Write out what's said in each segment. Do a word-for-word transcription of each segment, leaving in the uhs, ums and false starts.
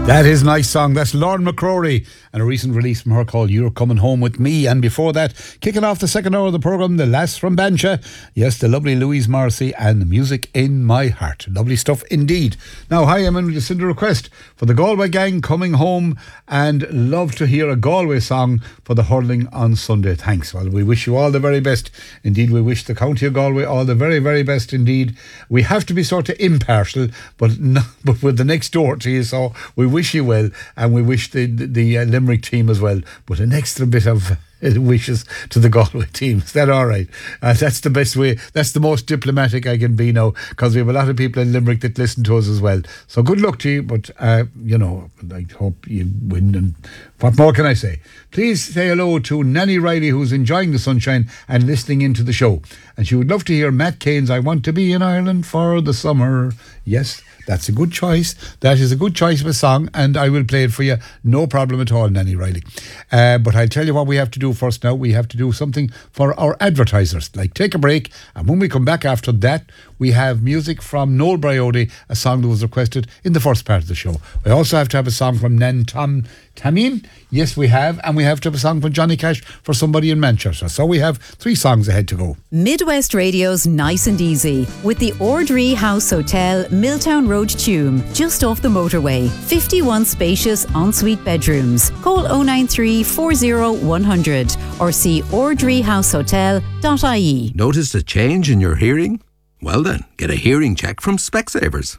That is a nice song. That's Lauren McCrory and a recent release from her called You're Coming Home With Me. And before that, kicking off the second hour of the programme, The Lass from Bancha. Yes, the lovely Louise Morrissey and the Music in My Heart. Lovely stuff indeed. Now, hi, I'm in send a request for the Galway gang coming home and love to hear a Galway song for the hurling on Sunday. Thanks. Well, we wish you all the very best. Indeed, we wish the County of Galway all the very, very best indeed. We have to be sort of impartial, but, not, but we're the next door to you, so we wish you well, and we wish the the, the uh, Limerick team as well, but an extra bit of uh, wishes to the Galway team. Is that all right? Uh, that's the best way, that's the most diplomatic I can be now, because we have a lot of people in Limerick that listen to us as well. So good luck to you, but uh, you know, I hope you win. And what more can I say? Please say hello to Nanny Riley, who's enjoying the sunshine and listening into the show, and she would love to hear Matt Cain's I Want to Be in Ireland for the Summer. Yes, that's a good choice. That is a good choice of a song, and I will play it for you. No problem at all, Nanny Riley. Uh, but I'll tell you what we have to do first now. We have to do something for our advertisers, like take a break, and when we come back after that, we have music from Noel Briotti, a song that was requested in the first part of the show. We also have to have a song from Nan Tom Tamim. Yes, we have. And we have to have a song from Johnny Cash for somebody in Manchester. So we have three songs ahead to go. Midwest Radio's Nice and Easy with the Ordree House Hotel, Milltown Road, Tuam, just off the motorway. fifty-one spacious ensuite bedrooms. Call oh nine three, four oh, one hundred or see ordree house hotel dot I E. Noticed a change in your hearing? Well then, get a hearing check from Specsavers.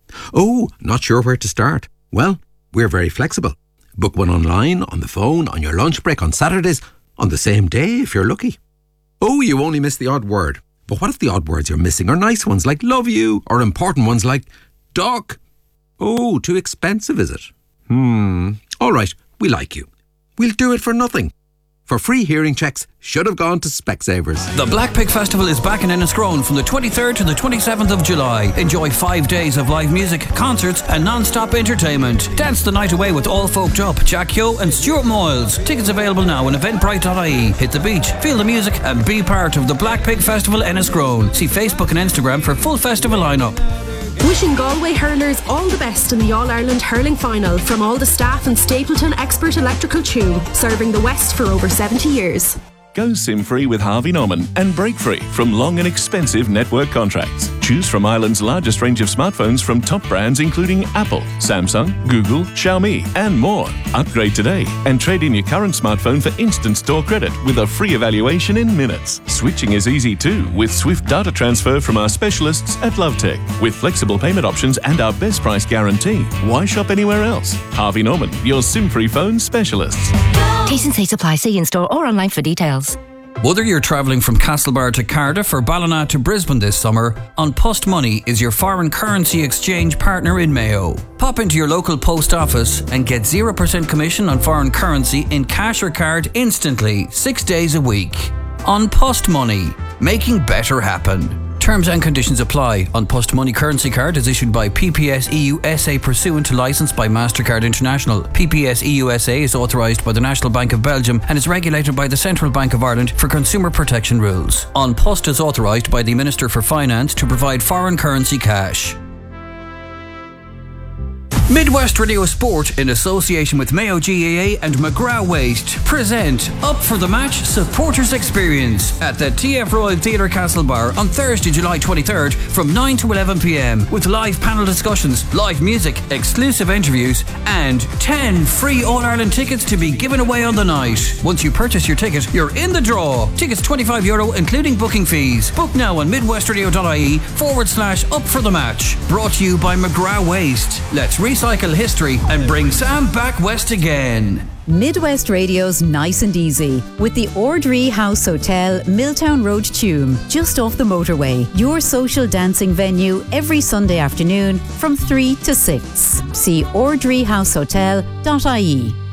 Oh, not sure where to start? Well, we're very flexible. Book one online, on the phone, on your lunch break, on Saturdays, on the same day if you're lucky. Oh, you only missed the odd word. But what if the odd words you're missing are nice ones like love you, or important ones like doc? Oh, too expensive, is it? Hmm. All right, we like you. We'll do it for nothing. For free hearing checks, should have gone to Specsavers. The Black Pig Festival is back in Enniscrone from the twenty-third to the twenty-seventh of July. Enjoy five days of live music, concerts and non-stop entertainment. Dance the night away with All Folked Up, Jack Yo and Stuart Moyles. Tickets available now on eventbrite dot I E. Hit the beach, feel the music and be part of the Black Pig Festival Enniscrone. See Facebook and Instagram for full festival lineup. Wishing Galway hurlers all the best in the All-Ireland Hurling Final from all the staff and Stapleton Expert Electrical Tuam, serving the West for over seventy years. Go SIM-free with Harvey Norman and break-free from long and expensive network contracts. Choose from Ireland's largest range of smartphones from top brands including Apple, Samsung, Google, Xiaomi and more. Upgrade today and trade in your current smartphone for instant store credit with a free evaluation in minutes. Switching is easy too with swift data transfer from our specialists at LoveTech. With flexible payment options and our best price guarantee. Why shop anywhere else? Harvey Norman, your SIM-free phone specialists. T's and C's apply. See in-store or online for details. Whether you're travelling from Castlebar to Cardiff or Ballina to Brisbane this summer, An Post Money is your foreign currency exchange partner in Mayo. Pop into your local post office and get zero percent commission on foreign currency in cash or card instantly, six days a week. An Post Money, making better happen. Terms and conditions apply. An Post Money currency card is issued by P P S E U S A pursuant to licence by MasterCard International. P P S E U S A is authorised by the National Bank of Belgium and is regulated by the Central Bank of Ireland for consumer protection rules. An Post is authorised by the Minister for Finance to provide foreign currency cash. Midwest Radio Sport, in association with Mayo G A A and McGrath Waste, present Up for the Match Supporters Experience at the T F Royal Theatre Castlebar on Thursday, July twenty-third from nine to eleven p.m. with live panel discussions, live music, exclusive interviews and ten free All-Ireland tickets to be given away on the night. Once you purchase your ticket, you're in the draw. Tickets twenty-five euro including booking fees. Book now on midwestradio.ie forward slash Up for the Match. Brought to you by McGrath Waste. Let's recycle Cycle history and bring Sam back west again. Midwest Radio's Nice and Easy with the Ordree House Hotel, Milltown Road, Tuam, just off the motorway. Your social dancing venue every Sunday afternoon from three to six. See ordree house hotel dot I E.